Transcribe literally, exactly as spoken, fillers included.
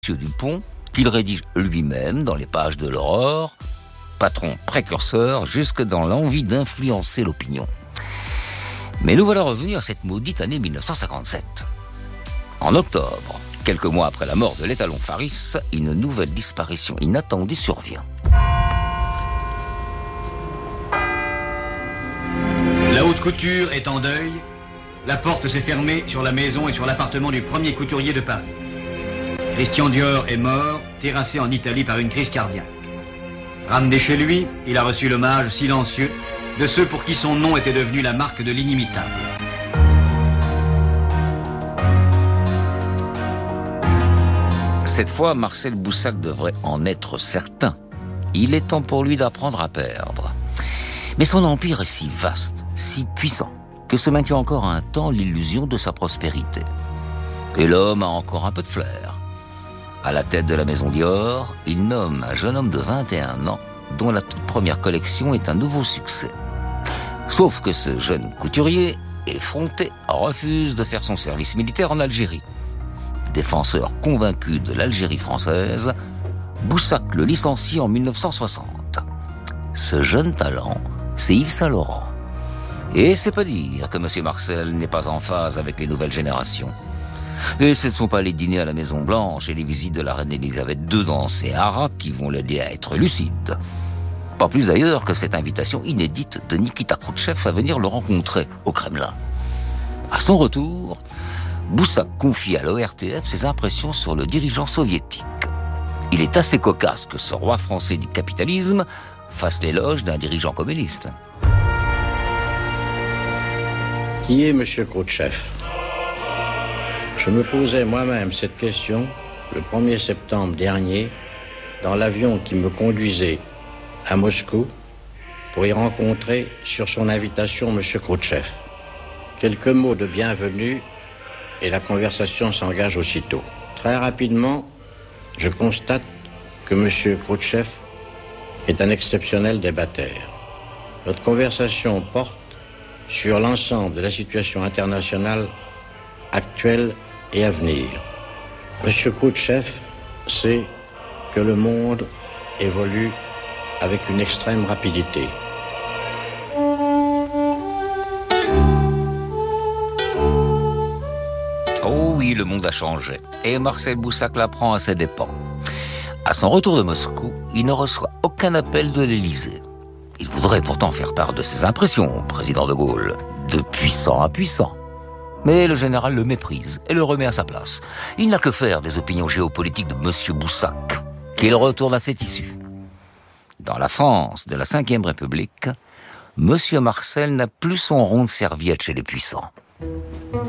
Dupont, qu'il rédige lui-même dans les pages de l'Aurore, patron précurseur jusque dans l'envie d'influencer l'opinion. Mais nous voilà revenus à cette maudite année mille neuf cent cinquante-sept. En octobre, quelques mois après la mort de l'étalon Faris, une nouvelle disparition inattendue survient. La haute couture est en deuil. La porte s'est fermée sur la maison et sur l'appartement du premier couturier de Paris. Christian Dior est mort, terrassé en Italie par une crise cardiaque. Ramené chez lui, il a reçu l'hommage silencieux de ceux pour qui son nom était devenu la marque de l'inimitable. Cette fois, Marcel Boussac devrait en être certain. Il est temps pour lui d'apprendre à perdre. Mais son empire est si vaste, si puissant, que se maintient encore un temps l'illusion de sa prospérité. Et l'homme a encore un peu de flair. À la tête de la maison Dior, il nomme un jeune homme de vingt et un ans, dont la toute première collection est un nouveau succès. Sauf que ce jeune couturier, effronté, refuse de faire son service militaire en Algérie. Défenseur convaincu de l'Algérie française, Boussac le licencie en mille neuf cent soixante. Ce jeune talent, c'est Yves Saint-Laurent. Et c'est pas dire que M. Marcel n'est pas en phase avec les nouvelles générations. Et ce ne sont pas les dîners à la Maison Blanche et les visites de la reine Elisabeth deux dans ses haras qui vont l'aider à être lucide. Pas plus d'ailleurs que cette invitation inédite de Nikita Khrouchtchev à venir le rencontrer au Kremlin. À son retour, Boussac confie à l'O R T F ses impressions sur le dirigeant soviétique. Il est assez cocasse que ce roi français du capitalisme fasse l'éloge d'un dirigeant communiste. Qui est M. Khrouchtchev ? Je me posais moi-même cette question le premier septembre dernier dans l'avion qui me conduisait à Moscou pour y rencontrer sur son invitation M. Khrouchtchev. Quelques mots de bienvenue et la conversation s'engage aussitôt. Très rapidement, je constate que M. Khrouchtchev est un exceptionnel débatteur. Notre conversation porte sur l'ensemble de la situation internationale actuelle et à venir. M. Khrouchtchev sait que le monde évolue avec une extrême rapidité. Oh oui, le monde a changé. Et Marcel Boussac l'apprend à ses dépens. À son retour de Moscou, il ne reçoit aucun appel de l'Élysée. Il voudrait pourtant faire part de ses impressions, président de Gaulle, de puissant à puissant. Mais le général le méprise et le remet à sa place. Il n'a que faire des opinions géopolitiques de M. Boussac, qu'il retourne à ses tissus. Dans la France de la cinquième République, M. Marcel n'a plus son rond de serviette chez les puissants.